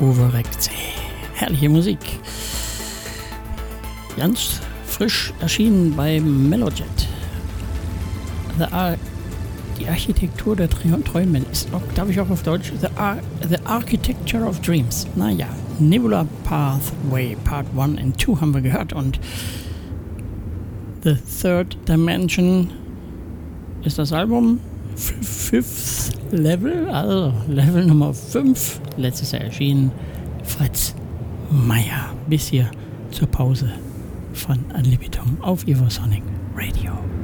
Uwe Reckzee. Herrliche Musik. Ganz frisch erschienen bei Melojet. Die Architektur der Träume ist, darf ich auch auf Deutsch? The Architecture of Dreams. Naja, Nebula Pathway Part 1 and 2 haben wir gehört und The Third Dimension ist das Album. Fifth Level, also Level Nummer 5, letztes Jahr erschienen. Fritz Meier. Bis hier zur Pause von Ad Libitum auf Evosonic Radio.